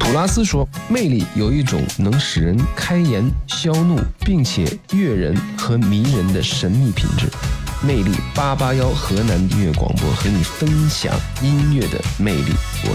普拉斯说，魅力有一种能使人开颜消怒，并且悦人和迷人的神秘品质。魅力881河南音乐广播和你分享音乐的魅力，我